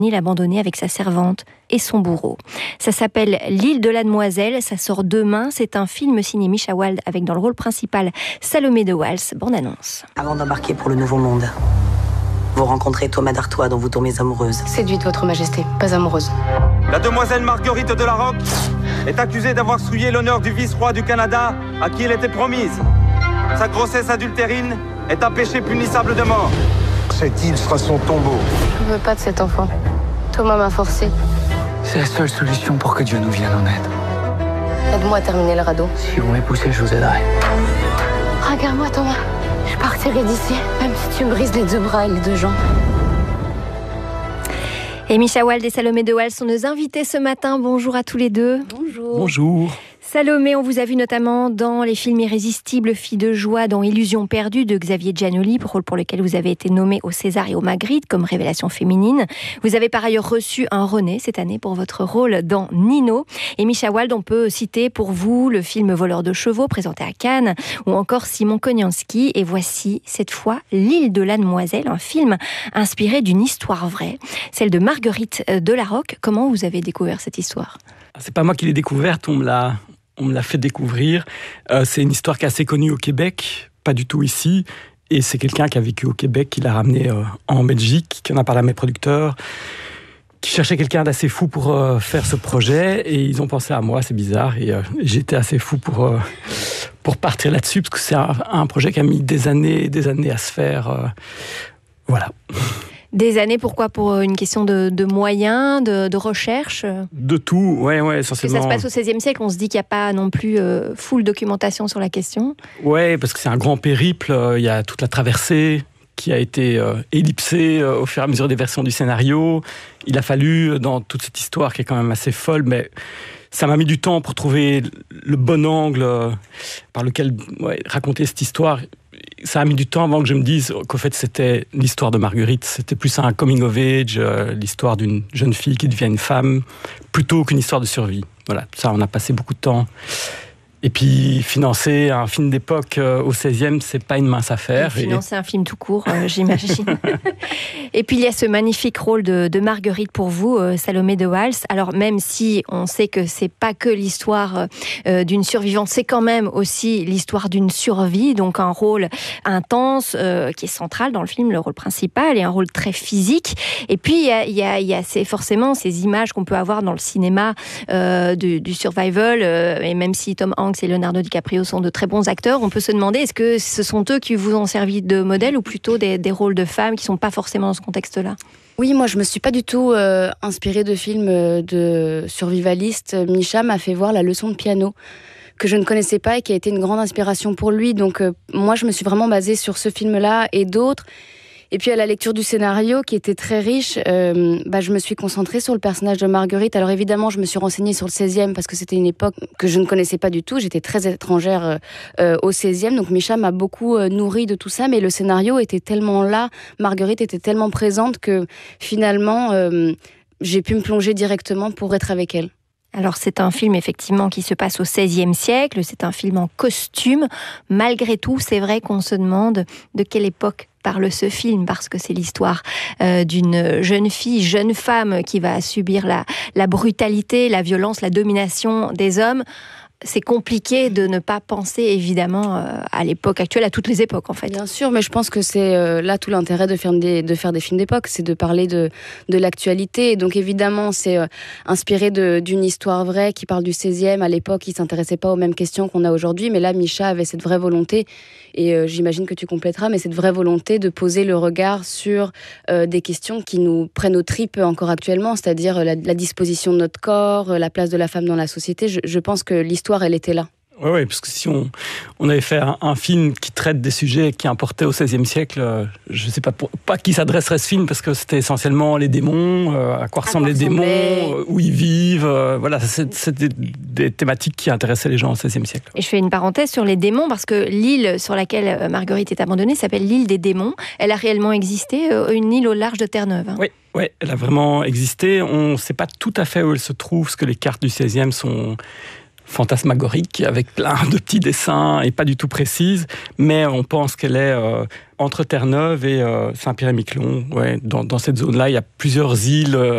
île abandonnée avec sa servante et son bourreau. Ça s'appelle L'île de la Demoiselle, ça sort demain. C'est un film signé Mischa Wald avec dans le rôle principal Salomé de Waals. Bande-annonce. Avant d'embarquer pour le Nouveau Monde, vous rencontrez Thomas d'Artois dont vous tombez amoureuse. Séduite, votre majesté, pas amoureuse. La demoiselle Marguerite de la Roque est accusée d'avoir souillé l'honneur du vice-roi du Canada à qui elle était promise. Sa grossesse adultérine est un péché punissable de mort. Cette île sera son tombeau. Je veux pas de cet enfant. Thomas m'a forcé. C'est la seule solution pour que Dieu nous vienne en aide. Aide-moi à terminer le radeau. Si vous m'époussez, je vous aiderai. Regarde-moi, Thomas. Je partirai d'ici, même si tu me brises les 2 bras et les 2 jambes. Et Mischa Wald et Salomé de Waals sont nos invités ce matin. Bonjour à tous les deux. Bonjour. Bonjour. Salomé, on vous a vu notamment dans les films Irrésistibles, Fille de joie, dans Illusion perdue de Xavier Giannoli, rôle pour lequel vous avez été nommé au César et au Magritte comme révélation féminine. Vous avez par ailleurs reçu un René cette année pour votre rôle dans Nino. Et Mischa Wald, on peut citer pour vous le film Voleur de chevaux, présenté à Cannes, ou encore Simon Konianski. Et voici cette fois L'île de la Demoiselle, un film inspiré d'une histoire vraie, celle de Marguerite de la Roque. Comment vous avez découvert cette histoire ? C'est pas moi qui l'ai découverte, on me l'a fait découvrir. C'est une histoire qui est assez connue au Québec, pas du tout ici. Et c'est quelqu'un qui a vécu au Québec, qui l'a ramené en Belgique, qui en a parlé à mes producteurs, qui cherchait quelqu'un d'assez fou pour faire ce projet. Et ils ont pensé à moi, c'est bizarre. Et j'étais assez fou pour partir là-dessus, parce que c'est un projet qui a mis des années à se faire. Voilà. Des années, pourquoi ? Pour une question de moyens, de recherche ? De tout, ouais, essentiellement. Parce que ça se passe au XVIe siècle, on se dit qu'il n'y a pas non plus full documentation sur la question. Ouais, parce que c'est un grand périple, il y a toute la traversée qui a été ellipsée au fur et à mesure des versions du scénario. Il a fallu, dans toute cette histoire qui est quand même assez folle, mais ça m'a mis du temps pour trouver le bon angle par lequel raconter cette histoire. Ça a mis du temps avant que je me dise qu'au fait c'était l'histoire de Marguerite, c'était plus un coming of age, l'histoire d'une jeune fille qui devient une femme, plutôt qu'une histoire de survie. Voilà, ça on a passé beaucoup de temps. Et puis financer un film d'époque au XVIe, c'est pas une mince affaire. Financer un film tout court, j'imagine. Et puis il y a ce magnifique rôle de Marguerite pour vous, Salomé de Waals. Alors même si on sait que c'est pas que l'histoire d'une survivante, c'est quand même aussi l'histoire d'une survie, donc un rôle intense qui est central dans le film, le rôle principal, et un rôle très physique. Et puis il y a forcément ces images qu'on peut avoir dans le cinéma du survival, et même si Tom Hanks et Leonardo DiCaprio sont de très bons acteurs, on peut se demander est-ce que ce sont eux qui vous ont servi de modèle ou plutôt des rôles de femmes qui ne sont pas forcément dans ce contexte-là ? Oui, moi je me suis pas du tout inspirée de films de survivalistes. Mischa m'a fait voir La leçon de piano, que je ne connaissais pas et qui a été une grande inspiration pour lui. Donc moi je me suis vraiment basée sur ce film-là et d'autres. Et puis à la lecture du scénario, qui était très riche, je me suis concentrée sur le personnage de Marguerite. Alors évidemment, je me suis renseignée sur le XVIe parce que c'était une époque que je ne connaissais pas du tout. J'étais très étrangère au XVIe, donc Mischa m'a beaucoup nourrie de tout ça. Mais le scénario était tellement là, Marguerite était tellement présente que finalement, j'ai pu me plonger directement pour être avec elle. Alors c'est un film effectivement qui se passe au XVIe siècle, c'est un film en costume. Malgré tout, c'est vrai qu'on se demande de quelle époque parle ce film, parce que c'est l'histoire d'une jeune fille, jeune femme qui va subir la brutalité, la violence, la domination des hommes. C'est compliqué de ne pas penser évidemment à l'époque actuelle, à toutes les époques en fait. Bien sûr, mais je pense que c'est là tout l'intérêt de faire des films d'époque, c'est de parler de l'actualité. Et donc évidemment, c'est inspiré d'une histoire vraie qui parle du 16e. À l'époque, il ne s'intéressait pas aux mêmes questions qu'on a aujourd'hui, mais là, Mischa avait cette vraie volonté, et j'imagine que tu compléteras, mais cette vraie volonté de poser le regard sur des questions qui nous prennent aux tripes encore actuellement, c'est-à-dire la disposition de notre corps, la place de la femme dans la société. Je pense que l'histoire, elle était là. Oui, parce que si on avait fait un film qui traite des sujets qui importaient au XVIe siècle, je ne sais pas qui s'adresserait ce film, parce que c'était essentiellement les démons, à quoi ressemblent les démons, où ils vivent. Voilà, c'était des thématiques qui intéressaient les gens au XVIe siècle. Et je fais une parenthèse sur les démons, parce que l'île sur laquelle Marguerite est abandonnée s'appelle l'île des démons. Elle a réellement existé, une île au large de Terre-Neuve. Hein. Oui, elle a vraiment existé. On ne sait pas tout à fait où elle se trouve, parce que les cartes du XVIe sont fantasmagorique avec plein de petits dessins et pas du tout précises, mais on pense qu'elle est entre Terre-Neuve et Saint-Pierre-et-Miquelon. Ouais, dans cette zone-là, il y a plusieurs îles